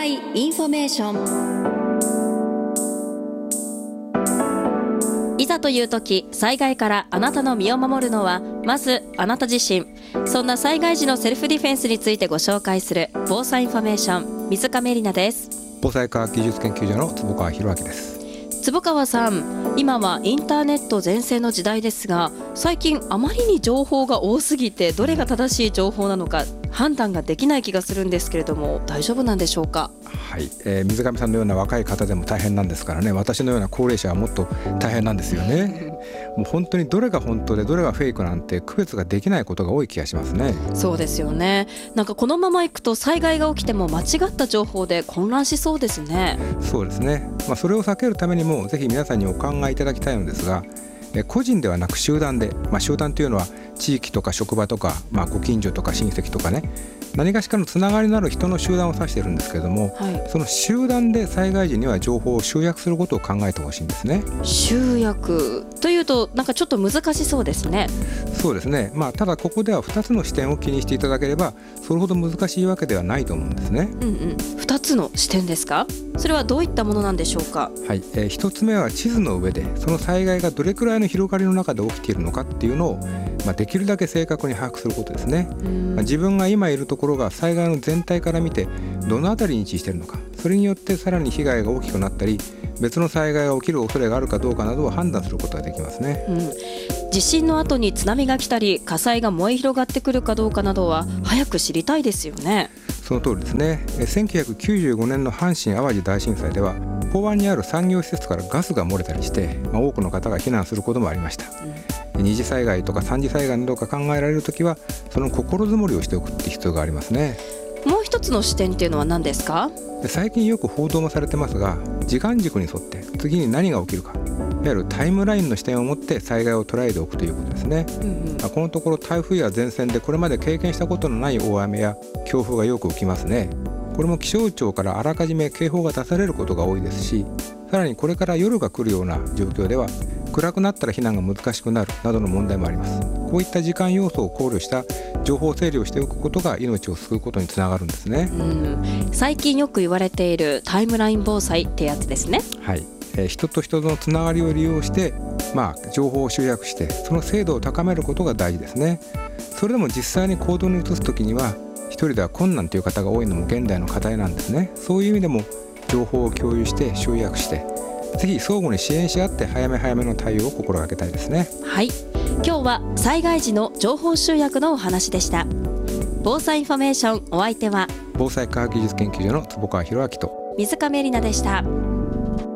災インフォメーション。いざという時、災害からあなたの身を守るのはまずあなた自身。そんな災害時のセルフディフェンスについてご紹介する防災インフォメーション、水亀里奈です。 防災科学技術研究所の坪川博明です。 坪川さん、今はインターネット全盛の時代ですが、最近あまりに情報が多すぎてどれが正しい情報なのか判断ができない気がするんですけれども、大丈夫なんでしょうか？ はい、水上さんのような若い方でも大変なんですからね。私のような高齢者はもっと大変なんですよねもう本当にどれが本当でどれがフェイクなんて区別ができないことが多い気がしますね。 そうですよね。なんかこのままいくと災害が起きても間違った情報で混乱しそうですね。 そうですね、それを避けるためにもぜひ皆さんにお考えいただきたいのですが、個人ではなく集団で、集団というのは地域とか職場とか、ご近所とか親戚とかね、何かしかのつながりのある人の集団を指しているんですけれども、その集団で災害時には情報を集約することを考えてほしいんですね。 集約というとなんかちょっと難しそうですね。 そうですね、ただここでは2つの視点を気にしていただければそれほど難しいわけではないと思うんですね。 2つの視点ですか？それはどういったものなんでしょうか？ はい、1つ目は地図の上でその災害がどれくらいの広がりの中で起きているのかっていうのを、できるだけ正確に把握することですね。自分が今いるところが災害の全体から見てどのあたりに位置しているのか、それによってさらに被害が大きくなったり別の災害が起きる恐れがあるかどうかなどを判断することができますね。 地震の後に津波が来たり火災が燃え広がってくるかどうかなどは早く知りたいですよね。 その通りですね。1995年の阪神・淡路大震災では港湾にある産業施設からガスが漏れたりして、多くの方が避難することもありました。二次災害とか三次災害などが考えられるときはその心づもりをしておくって必要がありますね。 もう一つの視点っていうのは何ですか？ 最近よく報道もされてますが、時間軸に沿って次に何が起きるか、いわゆるタイムラインの視点を持って災害を捉えておくということですね。このところ台風や前線でこれまで経験したことのない大雨や強風がよく起きますね。これも気象庁からあらかじめ警報が出されることが多いですし、さらにこれから夜が来るような状況では暗くなったら避難が難しくなるなどの問題もあります。こういった時間要素を考慮した情報整理をしておくことが命を救うことにつながるんですね。 最近よく言われているタイムライン防災ってやつですね。 はい、人と人とのつながりを利用して、情報を集約してその精度を高めることが大事ですね。それでも実際に行動に移すときには一人では困難という方が多いのも現代の課題なんですね。そういう意味でも情報を共有して集約してぜひ相互に支援し合って早め早めの対応を心がけたいですね。 はい、今日は災害時の情報集約のお話でした。防災インフォメーション、お相手は防災科学技術研究所の坪川博明と水亀里奈でした。